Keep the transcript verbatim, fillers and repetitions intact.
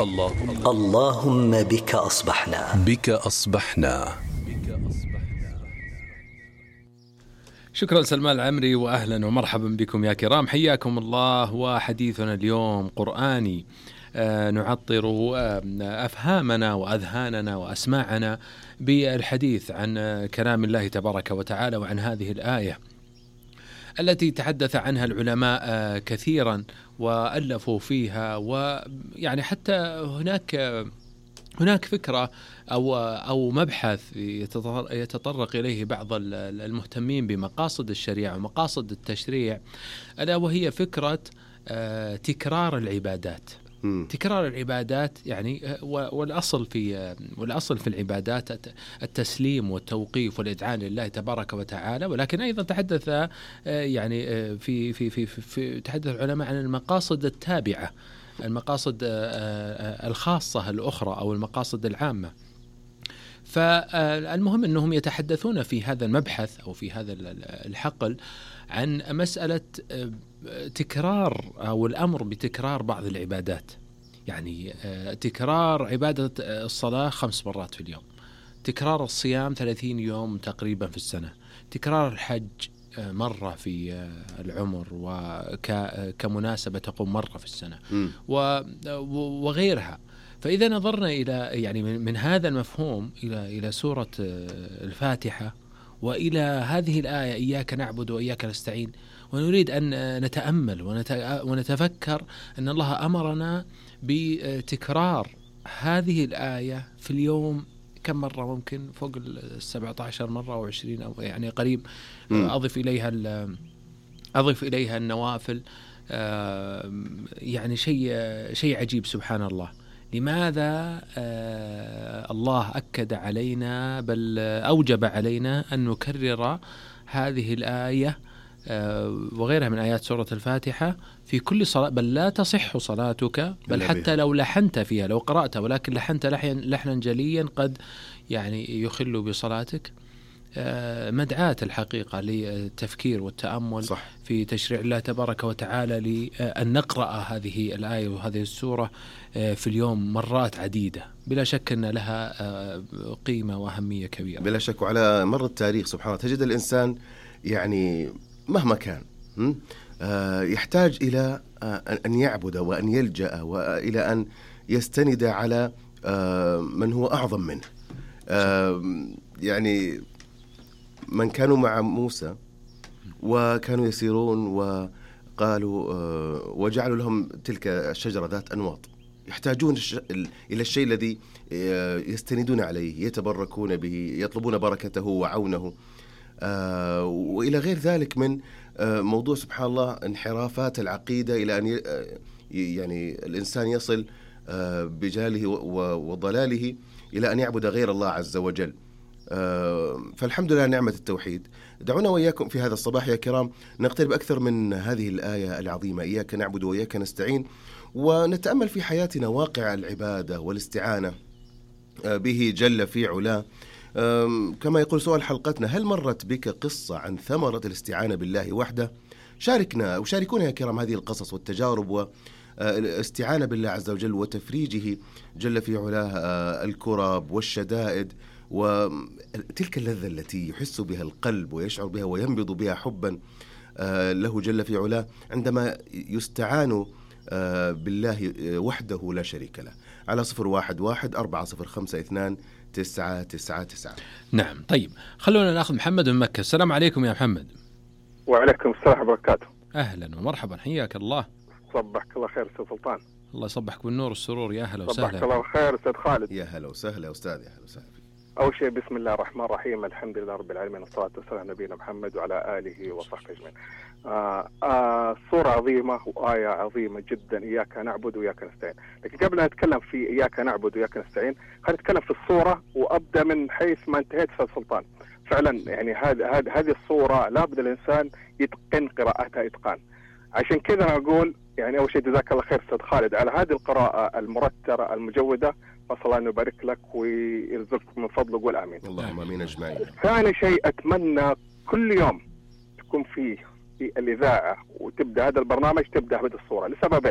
اللهم اللهم بك أصبحنا بك أصبحنا. شكرا سلمان العمري، وأهلا ومرحبا بكم يا كرام، حياكم الله. وحديثنا اليوم قرآني، آه نعطر آه أفهامنا وأذهاننا وأسماعنا بالحديث عن آه كلام الله تبارك وتعالى، وعن هذه الآية التي تحدث عنها العلماء آه كثيرا وألفوا فيها. ويعني حتى هناك آه هناك فكرة أو أو مبحث يتطرق إليه بعض المهتمين بمقاصد الشريعة ومقاصد التشريع، ألا وهي فكرة تكرار العبادات. م. تكرار العبادات يعني والأصل في والأصل في العبادات التسليم والتوقيف والإذعان لله تبارك وتعالى، ولكن أيضا تحدث يعني في في في, في تحدث العلماء عن المقاصد التابعة، المقاصد الخاصة الأخرى أو المقاصد العامة. فالمهم أنهم يتحدثون في هذا المبحث أو في هذا الحقل عن مسألة تكرار أو الأمر بتكرار بعض العبادات، يعني تكرار عبادة الصلاة خمس مرات في اليوم، تكرار الصيام ثلاثين يوم تقريبا في السنة، تكرار الحج مرة في العمر وكمناسبة تقوم مرة في السنة وغيرها. فإذا نظرنا إلى يعني من هذا المفهوم إلى إلى سورة الفاتحة وإلى هذه الآية إياك نعبد وإياك نستعين، ونريد أن نتأمل ونتفكر أن الله أمرنا بتكرار هذه الآية في اليوم كم مرة؟ ممكن فوق السبعة عشر مرة أو عشرين أو يعني قريب. أضف إليها أضف إليها النوافل. يعني شيء شيء عجيب سبحان الله. لماذا الله أكد علينا بل أوجب علينا أن نكرر هذه الآية وغيرها من آيات سورة الفاتحة في كل صلاة؟ بل لا تصح صلاتك، بل حتى لو لحنت فيها، لو قرأت ولكن لحنت لحنا جليا قد يعني يخل بصلاتك. مدعاة الحقيقة للتفكير والتأمل صح. في تشريع الله تبارك وتعالى لأن نقرأ هذه الآية وهذه السورة في اليوم مرات عديدة، بلا شك أن لها قيمة وأهمية كبيرة بلا شك. وعلى مر التاريخ سبحانه تجد الإنسان يعني مهما كان يحتاج إلى أن يعبد وأن يلجأ وإلى أن يستند على من هو أعظم منه. يعني من كانوا مع موسى وكانوا يسيرون وقالوا وجعلوا لهم تلك الشجرة ذات أنواط، يحتاجون إلى الشيء الذي يستندون عليه، يتبركون به، يطلبون بركته وعونه، وإلى غير ذلك من موضوع سبحان الله انحرافات العقيدة إلى أن يعني الإنسان يصل بجلاله وضلاله إلى أن يعبد غير الله عز وجل. فالحمد لله نعمة التوحيد. دعونا وإياكم في هذا الصباح يا كرام نقترب أكثر من هذه الآية العظيمة إياك نعبد وإياك نستعين، ونتأمل في حياتنا واقع العبادة والاستعانة به جل في علاه. كما يقول سؤال حلقتنا: هل مرت بك قصة عن ثمرة الاستعانة بالله وحده؟ شاركنا وشاركونا يا كرام هذه القصص والتجارب والاستعانة بالله عز وجل وتفريجه جل في علاه الكرب والشدائد وتلك اللذة التي يحس بها القلب ويشعر بها وينبض بها حبا له جل في علاه عندما يستعان بالله وحده لا شريك له. على صفر واحد واحد أربعة صفر خمسة اثنان تسعة تسعة تسعة. نعم. طيب خلونا نأخذ محمد من مكة. السلام عليكم يا محمد. وعليكم السلام وبركاته. أهلا ومرحبا، حياك الله. صبحك الله خير أستاذ سلطان. الله يصبحك بالنور والسرور. يا هلا وسهلا. صبحك الله خير أستاذ خالد. يا هلا وسهلا يا أستاذ. يا هلا وسهلا. أول شيء بسم الله الرحمن الرحيم، الحمد لله رب العالمين، والصلاة والسلام على نبينا محمد وعلى آله وصحبه أجمعين. آه آه صورة عظيمة وآية عظيمة جدا، إياك نعبد وإياك نستعين. لكن قبل أن نتكلم في إياك نعبد وإياك نستعين خلينا نتكلم في الصورة، وأبدأ من حيث ما انتهيت أستاذ سلطان. فعلا يعني هذه هذه الصورة لابد الإنسان يتقن قراءتها إتقان. عشان كذا أنا أقول يعني أول شيء جزاك الله خير أستاذ خالد على هذه القراءة المرترة المجودة، فصلى الله أن يبارك لك ويرزقك من فضله، قول آمين. اللهم آمين أجمعين. ثاني شيء أتمنى كل يوم تكون فيه في الإذاعة وتبدأ هذا البرنامج تبدأ بهذه الصورة لسببين.